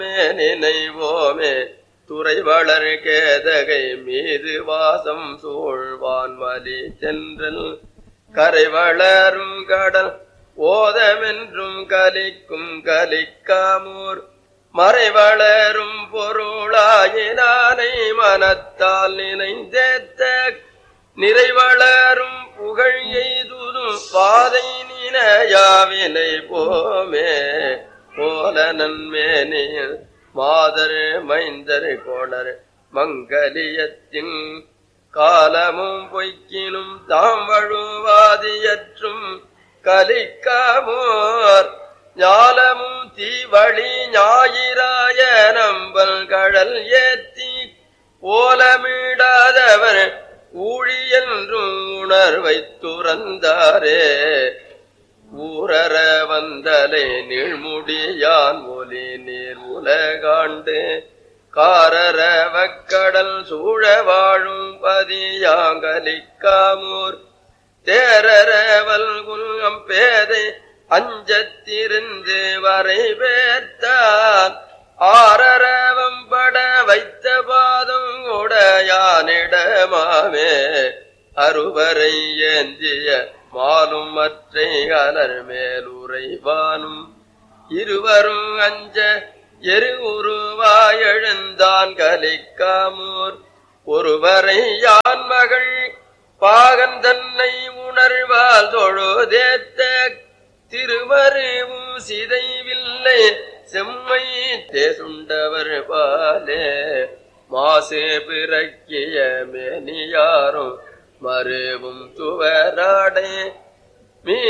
நினைவோமே துறை வளர் கேதகை மீது வாசம் சூழ்வான்மலி சென்றல் கரை வளரும் கடல் ஓதமென்றும் கலிக்கும் கலிக்காமூர் மறை வளரும் பொருளாயினானை மனத்தால் நினைந்தேத்த நிறை வளரும் புகழ் எய்துதும் பாதை நினையாவினை போமே போல நன்மேனியில் மாதர் மைந்தர் கோணர் மங்கலியத்தின் காலமும் பொய்க்கினும் தாம் வழுவாதியற்றும் கலிக்காமோர் ஞாலமும் தீவழி ஞாயிறாய நம்பல் கடல் ஏத்தி ஓலமிடாதவர் ஊழி என்றும் உணர்வை துறந்தாரே ஊரற வந்தலை நீழ்முடியான் ஒலி நீர் உலகாண்டு காரற வக்கடல் சூழ வாழும் பதியாங்கலிக்காமூர் தேரறவல் குல்கம் பேதை அஞ்சத்திருந்து வரை பேர்த்தான் ஆரவம்பட வைத்த பாதம் உடையானிடமாமே அருவரை ஏந்திய மாலும் மற்றை அலர் மேலுரைவானும் இருவரும் அஞ்ச எரு உருவாய் எழுந்தான் கலிக்காமூர் ஒருவரை யான் மகள் பாகன் தன்னை உணர்வால் தொழுதேத்த திருமருவும் சிதைவில்லை செம்மை தேசுண்டவர் பாலே மாசே பிறக்கிய மேனியாரும் மருவும் துவராடே மீ